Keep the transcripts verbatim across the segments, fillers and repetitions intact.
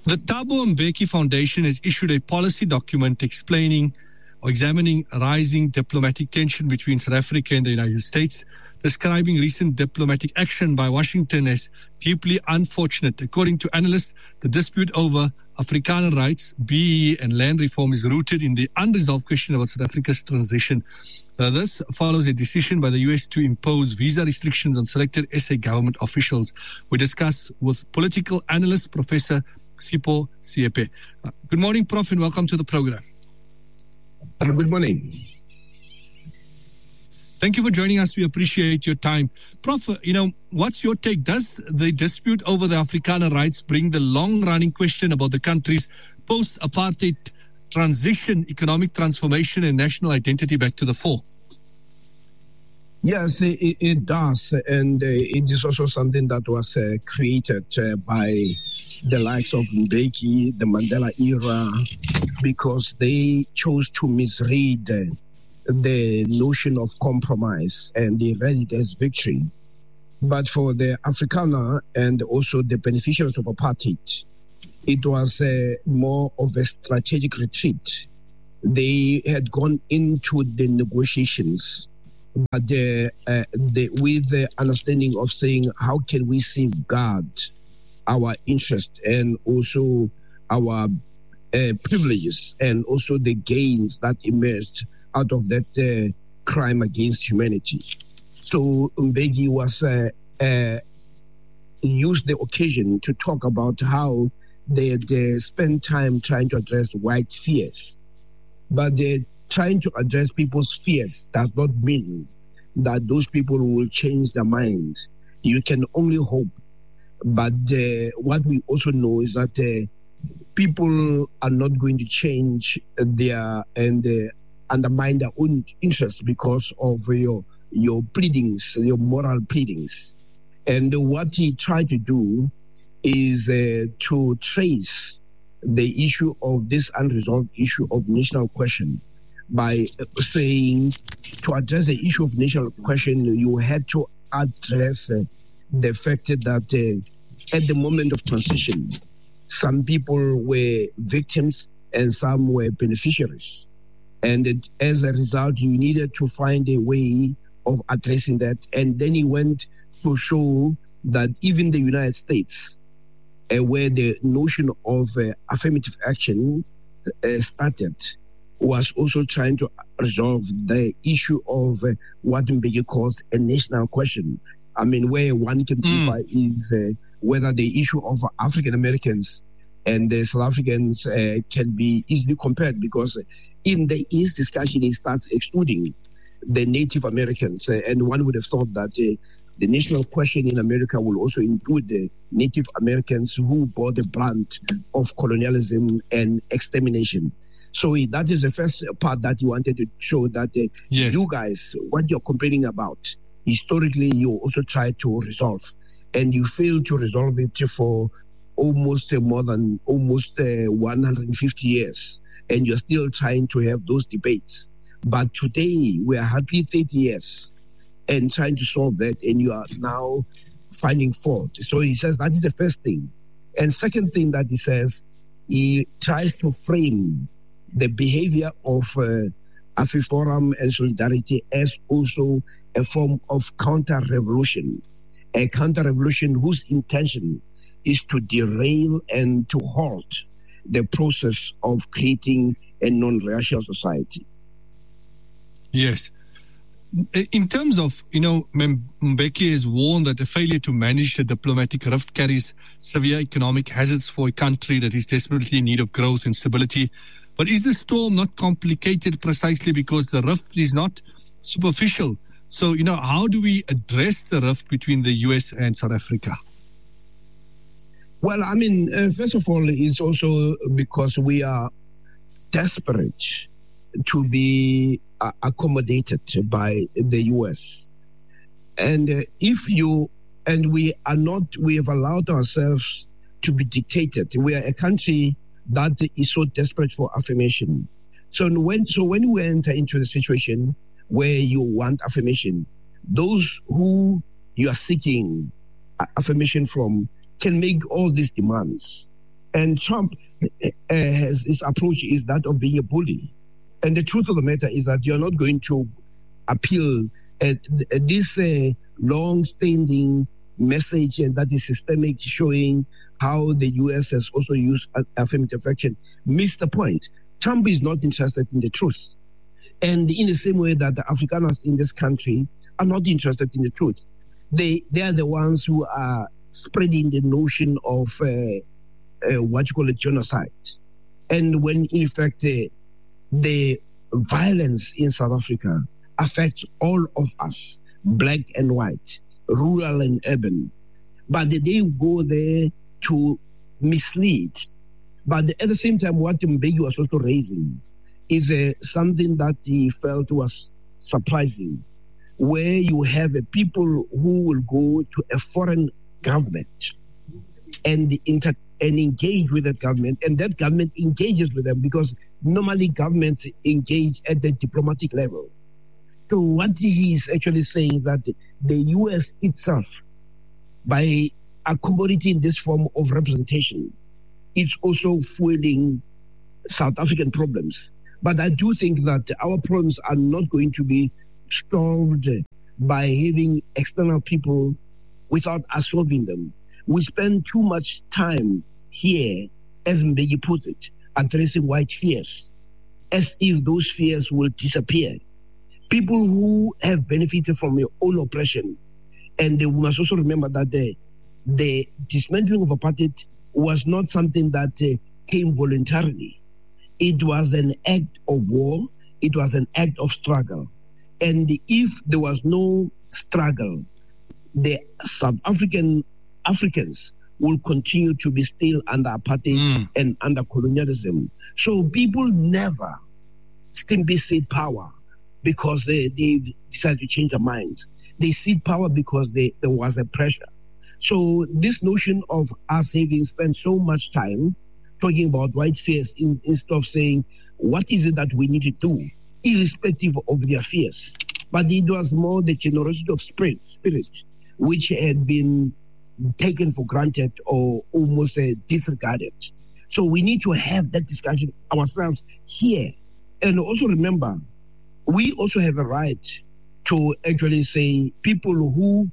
The Thabo Mbeki Foundation has issued a policy document explaining or examining rising diplomatic tension between South Africa and the United States, describing recent diplomatic action by Washington as deeply unfortunate. According to analysts, the dispute over Afrikaner rights, B E E, and land reform is rooted in the unresolved question about South Africa's transition. Uh, this follows a decision by the U S to impose visa restrictions on selected S A government officials. We discuss with political analyst Professor Sipho Siepe. Uh, good morning, Prof, and welcome to the program. Uh, good morning. Thank you for joining us. We appreciate your time. Prof, you know, what's your take? Does the dispute over the Afrikaner rights bring the long-running question about the country's post-apartheid transition, economic transformation, and national identity back to the fore? Yes, it, it does. And uh, it is also something that was uh, created uh, by the likes of Mbeki, the Mandela era, because they chose to misread uh, the notion of compromise, and they read it as victory. But for the Afrikaner and also the beneficiaries of apartheid, it was uh, more of a strategic retreat. They had gone into the negotiations, but the, uh, the, with the understanding of saying, how can we safeguard our interest and also our uh, privileges and also the gains that emerged out of that uh, crime against humanity. So Mbeki was uh, uh, used the occasion to talk about how they, they spend time trying to address white fears. But they're trying to address people's fears does not mean that those people will change their minds. You can only hope. But uh, what we also know is that uh, people are not going to change their and uh, undermine their own interests because of your your pleadings, your moral pleadings. And what he tried to do is uh, to trace the issue of this unresolved issue of national question by saying to address the issue of national question, you had to address uh, the fact that uh, at the moment of transition, some people were victims and some were beneficiaries. And it, as a result, you needed to find a way of addressing that. And then he went to show that even the United States, uh, where the notion of uh, affirmative action uh, started, was also trying to resolve the issue of uh, what Mbeki calls a national question. I mean, where one can differ mm. is uh, whether the issue of African Americans and the South Africans uh, can be easily compared, because in the East discussion, it starts excluding the Native Americans. Uh, and one would have thought that uh, the national question in America will also include the Native Americans who bore the brunt of colonialism and extermination. So that is the first part that you wanted to show that uh, yes. you guys, what you're complaining about, historically, you also tried to resolve. And you failed to resolve it for almost uh, more than almost uh, one hundred fifty years, and you're still trying to have those debates. But today, we are hardly thirty years and trying to solve that, and you are now finding fault. So he says that is the first thing. And second thing that he says, he tries to frame the behavior of uh, AfriForum and Solidarity as also a form of counter-revolution, a counter-revolution whose intention is to derail and to halt the process of creating a non-racial society. Yes. In terms of, you know, Mbeki has warned that the failure to manage the diplomatic rift carries severe economic hazards for a country that is desperately in need of growth and stability. But is the storm not complicated precisely because the rift is not superficial? So, you know, how do we address the rift between the U S and South Africa? Well, I mean, uh, first of all, it's also because we are desperate to be uh, accommodated by the U S. And uh, if you, and we are not, we have allowed ourselves to be dictated. We are a country that is so desperate for affirmation. So when, so when we enter into the situation where you want affirmation, those who you are seeking affirmation from can make all these demands. And Trump uh, has his approach is that of being a bully. And the truth of the matter is that you're not going to appeal at this uh, long-standing message and that is systemic, showing how the U S has also used affirmative action. Missed the point. Trump is not interested in the truth. And in the same way that the Afrikaners in this country are not interested in the truth. They, they are the ones who are spreading the notion of uh, uh, what you call a genocide. And when in fact uh, the violence in South Africa affects all of us, black and white, rural and urban. But they go there to mislead. But at the same time, what Mbeki was also raising is uh, something that he felt was surprising, where you have a people who will go to a foreign government and inter- and engage with that government, and that government engages with them, because normally governments engage at the diplomatic level. So what he is actually saying is that the U S itself, by accommodating this form of representation, it's also fueling South African problems. But I do think that our problems are not going to be solved by having external people without us solving them. We spend too much time here, as Mbeki put it, addressing white fears, as if those fears will disappear. People who have benefited from your own oppression, and we must also remember that the, the dismantling of apartheid was not something that uh, came voluntarily. It was an act of war. It was an act of struggle. And if there was no struggle, the South African Africans will continue to be still under apartheid mm. and under colonialism. So people never simply cede power because they, they decided to change their minds. They cede power because they, there was a pressure. So this notion of us having spent so much time talking about white fears in, instead of saying, what is it that we need to do, irrespective of their fears? But it was more the generosity of spirit, spirit which had been taken for granted or almost uh, disregarded. So we need to have that discussion ourselves here. And also remember, we also have a right to actually say people who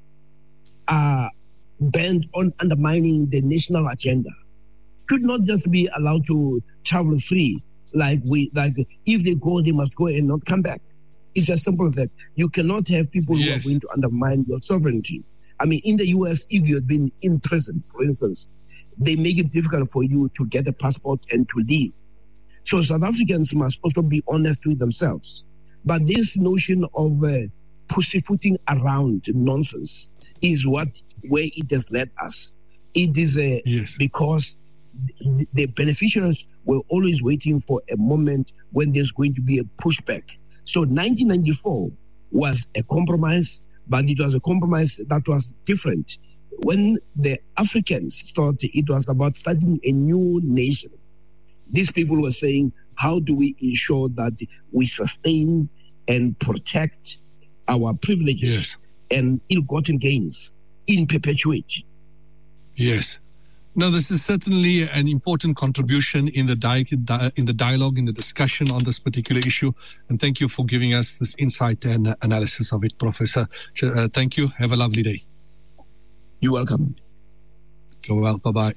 are bent on undermining the national agenda should not just be allowed to travel free. Like we, like if they go, they must go and not come back. It's as simple as that. You cannot have people yes. who are going to undermine your sovereignty. I mean, in the U S, if you had been in prison, for instance, they make it difficult for you to get a passport and to leave. So South Africans must also be honest with themselves. But this notion of uh, pussyfooting around nonsense is what where it has led us. It is uh, yes. because the, the beneficiaries were always waiting for a moment when there's going to be a pushback. So nineteen ninety-four was a compromise, but it was a compromise that was different. When the Africans thought it was about starting a new nation, these people were saying, how do we ensure that we sustain and protect our privileges yes. and ill-gotten gains in perpetuity? Yes. No, this is certainly an important contribution in the di- di- in the dialogue, in the discussion on this particular issue. And thank you for giving us this insight and uh, analysis of it, Professor. Uh, thank you. Have a lovely day. You're welcome. Go well. Bye-bye.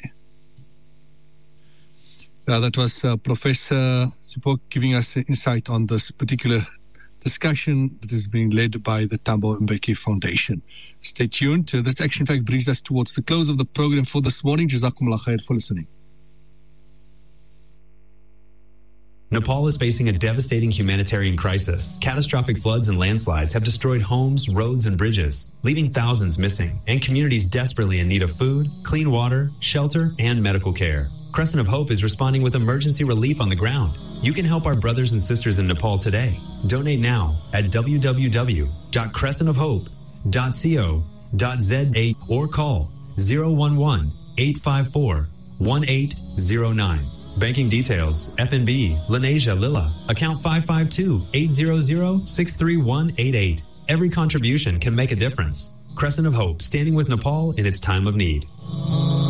Uh, that was uh, Professor Sipho giving us insight on this particular discussion that is being led by the Thabo Mbeki Foundation. Stay tuned. Uh, this Action Fact brings us towards the close of the program for this morning. Jazakumullah khair for listening. Nepal is facing a devastating humanitarian crisis. Catastrophic floods and landslides have destroyed homes, roads, and bridges, leaving thousands missing, and communities desperately in need of food, clean water, shelter, and medical care. Crescent of Hope is responding with emergency relief on the ground. You can help our brothers and sisters in Nepal today. Donate now at w w w dot crescent of hope dot co dot z a or call zero one one, eight five four, one eight zero nine. Banking details, F N B, Lenasia Lilla, account five five two, eight zero zero, six three one eight eight. Every contribution can make a difference. Crescent of Hope, standing with Nepal in its time of need.